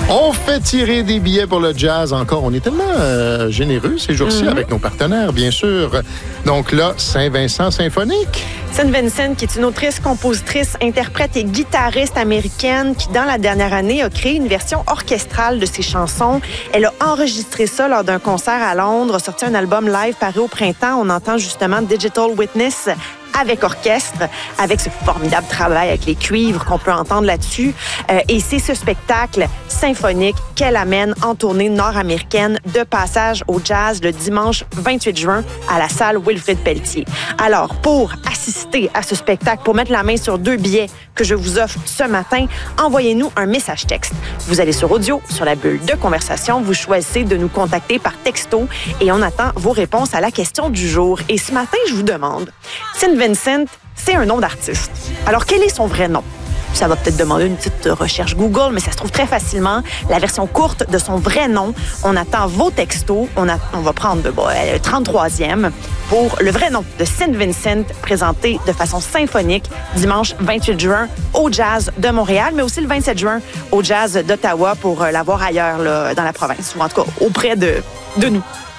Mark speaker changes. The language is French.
Speaker 1: On fait tirer des billets pour le jazz encore. On est tellement généreux ces jours-ci avec nos partenaires, bien sûr. Donc là, Saint-Vincent Symphonique.
Speaker 2: Saint-Vincent, qui est une autrice, compositrice, interprète et guitariste américaine qui, dans la dernière année, a créé une version orchestrale de ses chansons. Elle a enregistré ça lors d'un concert à Londres, a sorti un album live paru au printemps. On entend justement Digital Witness avec orchestre, avec ce formidable travail avec les cuivres qu'on peut entendre là-dessus. Et c'est ce spectacle symphonique qu'elle amène en tournée nord-américaine de passage au jazz le dimanche 28 juin à la salle Wilfrid Pelletier. Alors, pour assister à ce spectacle, pour mettre la main sur 2 billets que je vous offre ce matin, envoyez-nous un message texte. Vous allez sur Audio, sur la bulle de conversation, vous choisissez de nous contacter par texto et on attend vos réponses à la question du jour. Et ce matin, je vous demande, Saint-Vincent, c'est un nom d'artiste. Alors, quel est son vrai nom? Ça va peut-être demander une petite recherche Google, mais ça se trouve très facilement. La version courte de son vrai nom. On attend vos textos. On va prendre le 33e pour le vrai nom de Saint-Vincent, présenté de façon symphonique dimanche 28 juin au Jazz de Montréal, mais aussi le 27 juin au Jazz d'Ottawa pour l'avoir ailleurs là, dans la province, ou en tout cas auprès de nous.